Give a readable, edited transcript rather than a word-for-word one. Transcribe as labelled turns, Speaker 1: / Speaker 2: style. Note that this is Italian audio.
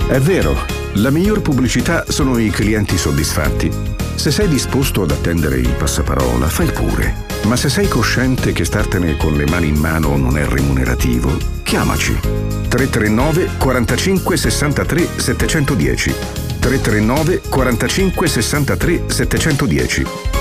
Speaker 1: È vero, la miglior pubblicità sono i clienti soddisfatti. Se sei disposto ad attendere il passaparola, fai pure. Ma se sei cosciente che startene con le mani in mano non è remunerativo, chiamaci. 339 45 63 710. 339 45 63 710.